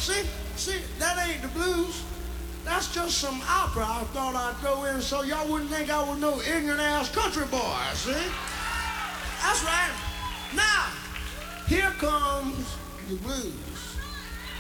see, that ain't the blues. That's just some opera I thought I'd throw in so y'all wouldn't think I was no ignorant-ass country boy, see? That's right. Now, here comes the blues.